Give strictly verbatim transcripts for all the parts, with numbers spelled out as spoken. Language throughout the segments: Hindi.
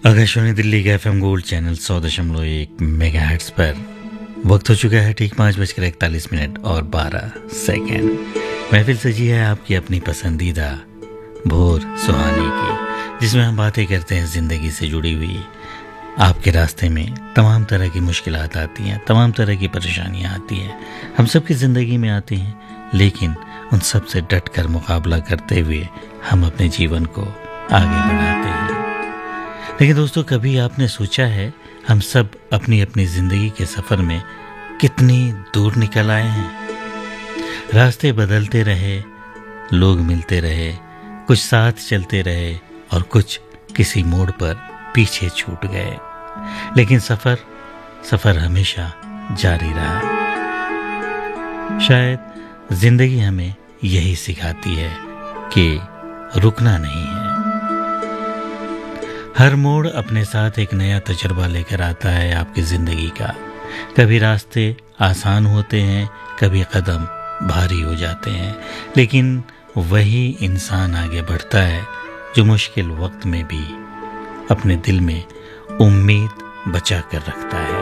आकाशवाणी दिल्ली के एफएम गोल्ड चैनल सौ दशमलव एक मेगा हर्ट्ज पर वक्त हो चुका है ठीक पाँच बजकर इकतालीस मिनट और बारह सेकेंड। महफिल सजी है आपकी अपनी पसंदीदा भोर सुहानी की, जिसमें हम बातें करते हैं ज़िंदगी से जुड़ी हुई। आपके रास्ते में तमाम तरह की मुश्किलात आती हैं, तमाम तरह की परेशानियां आती हैं, हम सबकी ज़िंदगी में आती हैं, लेकिन उन सब से डट कर मुकाबला करते हुए हम अपने जीवन को आगे बढ़ाते हैं। लेकिन दोस्तों, कभी आपने सोचा है हम सब अपनी अपनी ज़िंदगी के सफ़र में कितनी दूर निकल आए हैं? रास्ते बदलते रहे, लोग मिलते रहे, कुछ साथ चलते रहे और कुछ किसी मोड़ पर पीछे छूट गए, लेकिन सफ़र सफ़र हमेशा जारी रहा। शायद ज़िंदगी हमें यही सिखाती है कि रुकना नहीं है। हर मोड़ अपने साथ एक नया तजुर्बा लेकर आता है आपकी ज़िंदगी का। कभी रास्ते आसान होते हैं, कभी कदम भारी हो जाते हैं, लेकिन वही इंसान आगे बढ़ता है जो मुश्किल वक्त में भी अपने दिल में उम्मीद बचा कर रखता है।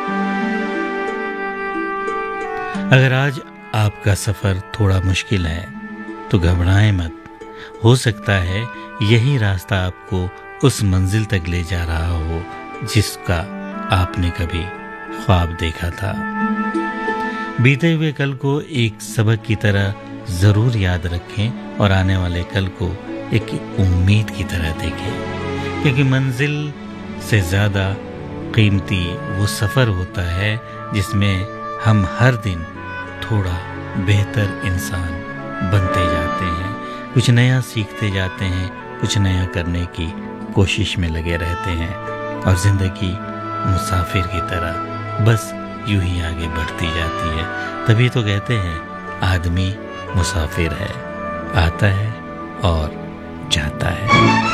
अगर आज आपका सफ़र थोड़ा मुश्किल है तो घबराएं मत। हो सकता है यही रास्ता आपको उस मंजिल तक ले जा रहा हो जिसका आपने कभी ख्वाब देखा था। बीते हुए कल को एक सबक की तरह ज़रूर याद रखें और आने वाले कल को एक उम्मीद की तरह देखें, क्योंकि मंजिल से ज़्यादा कीमती वो सफ़र होता है जिसमें हम हर दिन थोड़ा बेहतर इंसान बनते जाते हैं, कुछ नया सीखते जाते हैं, कुछ नया करने की कोशिश में लगे रहते हैं और ज़िंदगी मुसाफिर की तरह बस यूं ही आगे बढ़ती जाती है। तभी तो कहते हैं आदमी मुसाफिर है, आता है और जाता है।